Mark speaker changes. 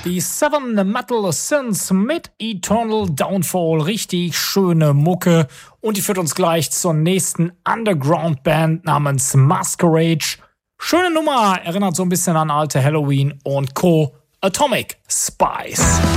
Speaker 1: Die Seven Metal Sins mit Eternal Downfall. Richtig schöne Mucke. Und die führt uns gleich zur nächsten Underground-Band namens Masquerade. Schöne Nummer, erinnert so ein bisschen an alte Halloween und Co. Atomic Spice.